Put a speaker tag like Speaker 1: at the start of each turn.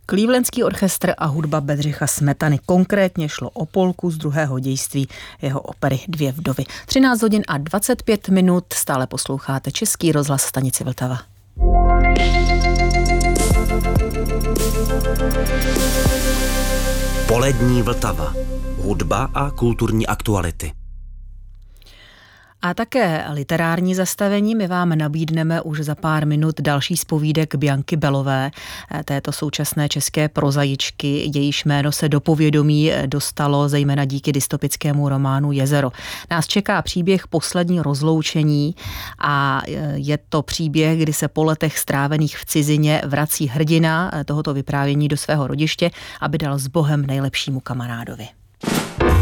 Speaker 1: Clevelandský orchestr a hudba Bedřicha Smetany. Konkrétně šlo o polku z druhého dějství jeho opery Dvě vdovy. 13 hodin a 25 minut, stále posloucháte Český rozhlas, stanici Vltava.
Speaker 2: Polední Vltava. Hudba a kulturní aktuality.
Speaker 1: A také literární zastavení. My vám nabídneme už za pár minut další z povídek Bianky Belové, této současné české prozaičky. Jejíž jméno se do povědomí dostalo zejména díky dystopickému románu Jezero. Nás čeká příběh Poslední rozloučení a je to příběh, kdy se po letech strávených v cizině vrací hrdina tohoto vyprávění do svého rodiště, aby dal s Bohem nejlepšímu kamarádovi.